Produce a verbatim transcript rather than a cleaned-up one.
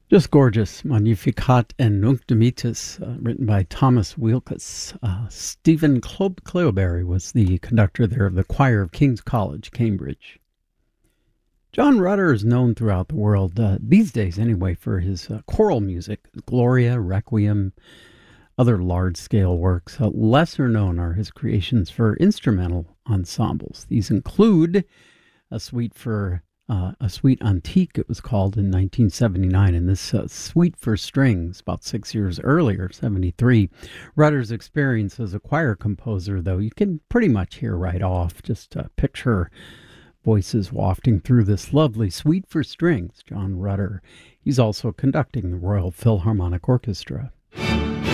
Just gorgeous. Magnificat and Nunc Dimittis, uh, written by Thomas Weelkes. Uh, Stephen Clo- Cleobury was the conductor there of the choir of King's College, Cambridge. John Rutter is known throughout the world, uh, these days anyway, for his uh, choral music, Gloria, Requiem, other large-scale works. Uh, lesser known are his creations for instrumental ensembles. These include a suite for Uh, a suite antique, it was called, in nineteen seventy-nine, and this uh, suite for strings about six years earlier, seventy-three. Rutter's experience as a choir composer, though, you can pretty much hear right off. Just uh, picture voices wafting through this lovely suite for strings, John Rutter. He's also conducting the Royal Philharmonic Orchestra.